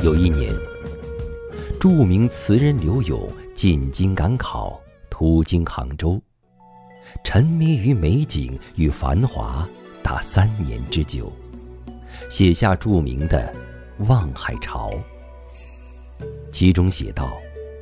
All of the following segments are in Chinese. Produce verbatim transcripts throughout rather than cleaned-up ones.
有一年，著名词人柳永进京赶考，途经杭州，沉迷于美景与繁华达三年之久，写下著名的《望海潮》。其中写道：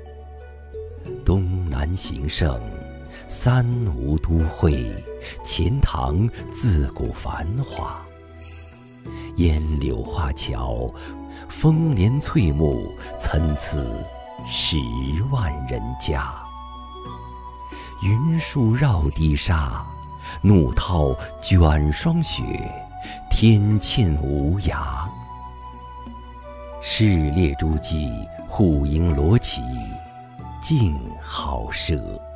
东南形胜，三吴都会，钱塘自古繁华。烟柳画桥，风帘翠幕，参差十万人家。云树绕堤沙，怒涛卷霜雪，天堑无涯。市列诸暨，户牨罗绮，竞好奢。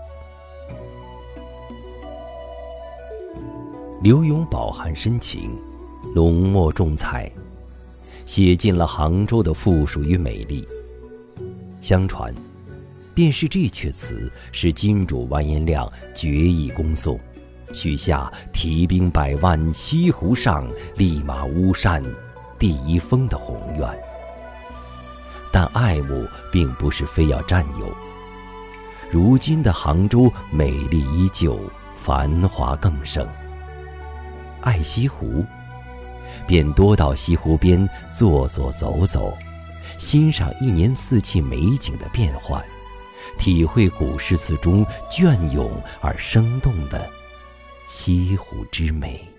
柳永饱含深情，浓墨重彩，写尽了杭州的富庶与美丽。相传，便是这阙词使金主完颜亮决意攻宋，许下提兵百万西湖上，立马巫山第一峰的宏愿。但爱慕并不是非要占有，如今的杭州美丽依旧，繁华更盛。爱西湖，便多到西湖边坐坐走走，欣赏一年四季美景的变幻，体会古诗词中隽永而生动的西湖之美。